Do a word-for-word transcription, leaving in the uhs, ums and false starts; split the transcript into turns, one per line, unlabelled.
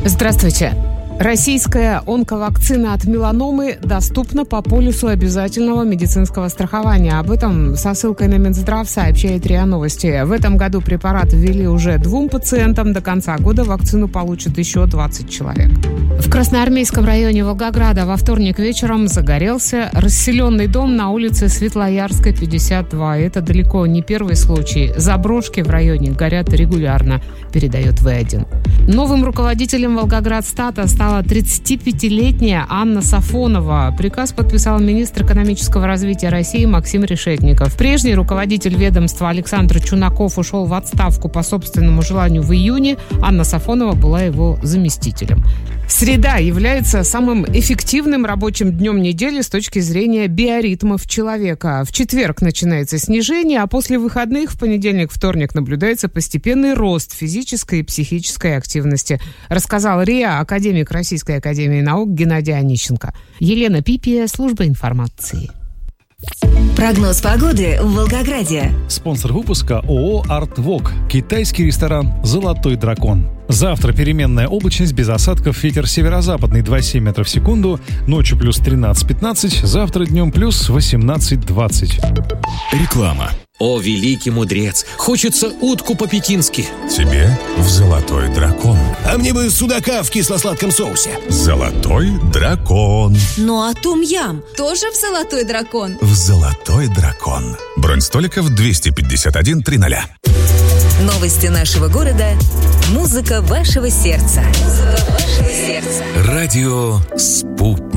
Здравствуйте. Российская онковакцина от меланомы доступна по полису обязательного медицинского страхования. Об этом со ссылкой на Минздрав сообщает РИА Новости. В этом году препарат ввели уже двум пациентам. До конца года вакцину получат еще двадцать человек. В Красноармейском районе Волгограда во вторник вечером загорелся расселенный дом на улице Светлоярской, пятьдесят два. Это далеко не первый случай. Заброшки в районе горят регулярно, передает вэ один. Новым руководителем Волгоградстата стала тридцатипятилетняя Анна Сафонова. Приказ подписал министр экономического развития России Максим Решетников. Прежний руководитель ведомства Александр Чунаков ушел в отставку по собственному желанию в июне. Анна Сафонова была его заместителем. Среда является самым эффективным рабочим днем недели с точки зрения биоритмов человека. В четверг начинается снижение, а после выходных в понедельник, вторник наблюдается постепенный рост физической и психической активности, рассказал РИА академик Российской академии наук Геннадий Онищенко. Елена Пипия, служба информации.
Прогноз погоды в Волгограде.
Спонсор выпуска ООО «Артвок». Китайский ресторан «Золотой дракон». Завтра переменная облачность, без осадков, ветер северо-западный два целых семь метров в секунду, ночью плюс тринадцать-пятнадцать, завтра днем плюс восемнадцать-двадцать.
Реклама.
О, великий мудрец, хочется утку по-пекински.
Тебе в «Золотой дракон».
А мне бы судака в кисло-сладком соусе.
«Золотой дракон».
Ну а том-ям тоже в «Золотой дракон».
В «Золотой дракон». Бронь столиков двести пятьдесят один триста.
Новости нашего города. Музыка вашего сердца. Музыка вашего сердца.
Радио «Спутник».